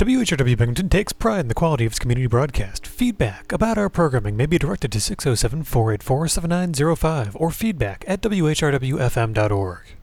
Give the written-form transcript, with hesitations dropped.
WHRW Binghamton takes pride in the quality of its community broadcast. Feedback about our programming may be directed to 607-484-7905 or feedback at whrwfm.org.